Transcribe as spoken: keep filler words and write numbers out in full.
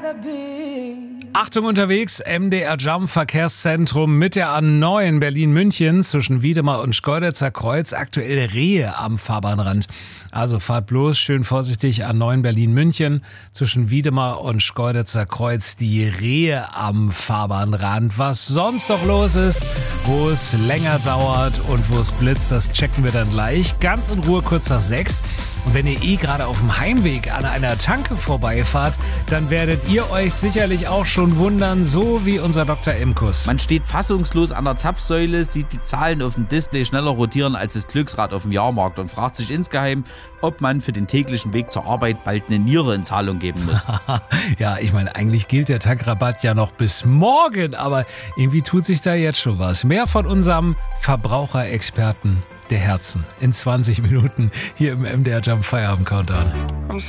Achtung unterwegs, M D R Jump Verkehrszentrum mit der A neun Berlin-München zwischen Wiedemar und Schkeuditzer Kreuz. Aktuell Rehe am Fahrbahnrand. Also fahrt bloß schön vorsichtig, A neun Berlin-München zwischen Wiedemar und Schkeuditzer Kreuz. Die Rehe am Fahrbahnrand. Was sonst noch los ist, wo es länger dauert und wo es blitzt, das checken wir dann gleich. Ganz in Ruhe kurz nach sechs. Und wenn ihr eh gerade auf dem Heimweg an einer Tanke vorbeifahrt, dann werdet ihr euch sicherlich auch schon wundern, so wie unser Doktor Imkus. Man steht fassungslos an der Zapfsäule, sieht die Zahlen auf dem Display schneller rotieren als das Glücksrad auf dem Jahrmarkt und fragt sich insgeheim, ob man für den täglichen Weg zur Arbeit bald eine Niere in Zahlung geben muss. Ja, ich meine, eigentlich gilt der Tankrabatt ja noch bis morgen, aber irgendwie tut sich da jetzt schon was. Mehr von unserem Verbraucherexperten der Herzen in zwanzig Minuten hier im M D R Jump Feierabend Countdown.